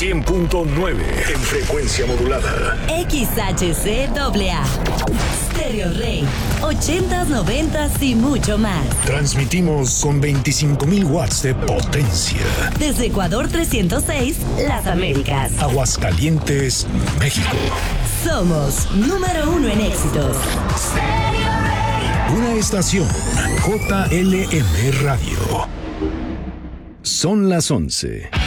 100.9 en frecuencia modulada. XHCAA. Stereo Rey. 80s, 90s y mucho más. Transmitimos con 25,000 watts de potencia. Desde Ecuador 306, Las Américas. Aguascalientes, México. Somos número 1 en éxitos. Una estación JLM Radio. Son las 11.